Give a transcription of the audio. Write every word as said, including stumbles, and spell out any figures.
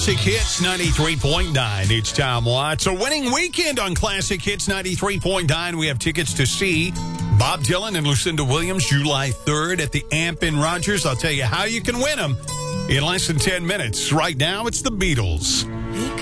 Classic Hits ninety-three point nine. It's Tom Watts. A winning weekend on Classic Hits ninety-three point nine. We have tickets to see Bob Dylan and Lucinda Williams July third at the Amp in Rogers. I'll tell you how you can win them in less than ten minutes. Right now, it's the Beatles.